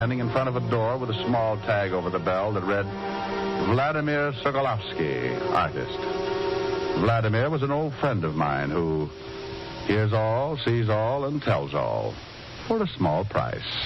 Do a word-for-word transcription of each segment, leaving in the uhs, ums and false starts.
standing in front of a door with a small tag over the bell that read, Vladimir Sokolovsky, artist. Vladimir was an old friend of mine who hears all, sees all, and tells all for a small price.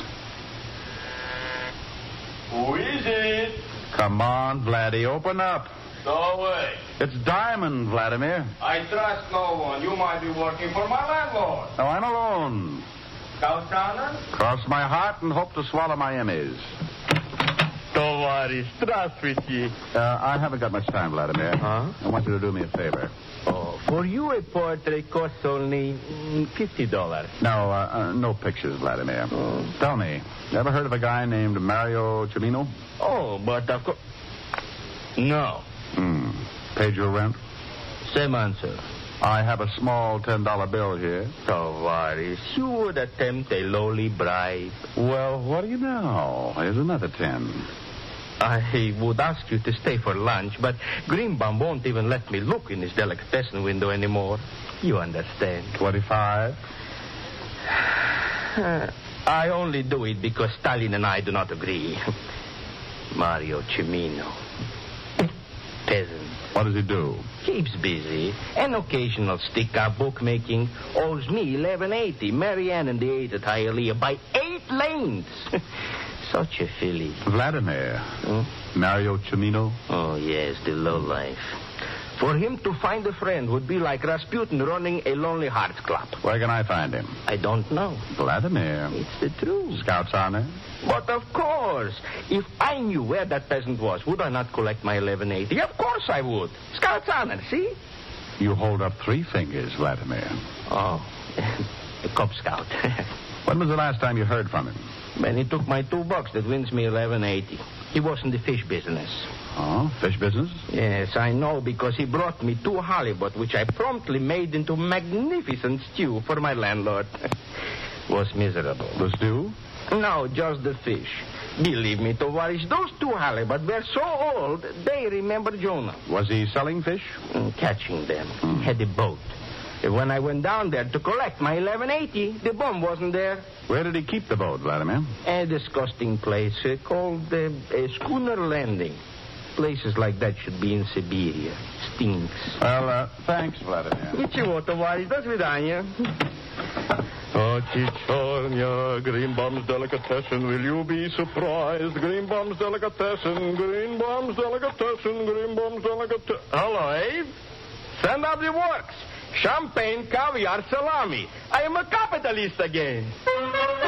Who is it? Come on, Vladdy, open up. No way. It's Diamond, Vladimir. I trust no one. You might be working for my landlord. No, I'm alone. Kautana? Cross my heart and hope to swallow my Emmys. Товарищ, здравствуйте. Uh, I haven't got much time, Vladimir. Huh? I want you to do me a favor. Oh, for you a portrait costs only mm, fifty dollars. No, uh, uh, no pictures, Vladimir. Oh. Tell me, you ever heard of a guy named Mario Cimino? Oh, but of course... No. Hmm. Paid your rent? Same answer. I have a small ten dollar bill here. Tavares, you would attempt a lowly bribe. Well, what do you know? Here's another ten. I would ask you to stay for lunch, but Greenbaum won't even let me look in his delicatessen window anymore. You understand. Twenty-five? I only do it because Stalin and I do not agree. Mario Cimino. Peasant. What does he do? Keeps busy. An occasional stick-up bookmaking. Owes me eleven eighty. Marianne and the eight at Hialeah by eight lanes. Such a filly. Vladimir. Hmm? Mario Cimino? Oh, yes, the lowlife. For him to find a friend would be like Rasputin running a Lonely Hearts Club. Where can I find him? I don't know. Vladimir. It's the truth. Scouts on there? But of course, if I knew where that peasant was, would I not collect my eleven eighty? Of course I would. Scout's honor, see? You hold up three fingers, Vladimir. Oh, a Cub Scout. When was the last time you heard from him? When he took my two bucks that wins me eleven eighty. He was in the fish business. Oh, fish business? Yes, I know, because he brought me two halibut, which I promptly made into magnificent stew for my landlord. Was miserable. The stew? No, just the fish. Believe me, Tovarish, those two halibut were so old, they remember Jonah. Was he selling fish? Mm, catching them. Mm. Had a boat. When I went down there to collect my eleven eighty, the bomb wasn't there. Where did he keep the boat, Vladimir? A disgusting place uh, called uh, a schooner landing. Places like that should be in Siberia. Stinks. Well, uh, thanks, Vladimir. Ничего, товарищ, до свидания. Oh, Chichornia, Greenbaum's Delicatessen, will you be surprised? Greenbaum's Delicatessen, Greenbaum's Delicatessen, Greenbaum's Delicatessen. Hello, Abe. Send up the works. Champagne, caviar, salami. I am a capitalist again.